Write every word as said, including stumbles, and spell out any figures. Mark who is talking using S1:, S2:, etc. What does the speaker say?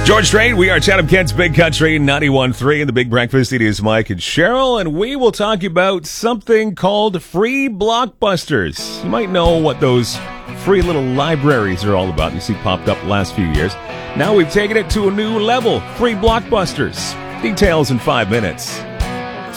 S1: George Strait, we are Chatham Kent's Big Country ninety-one point three in the Big Breakfast. It is Mike and Cheryl, and we will talk about something called free blockbusters. You might know what those free little libraries are all about. You see popped up the last few years. Now we've taken it to a new level. Free blockbusters. Details in five minutes.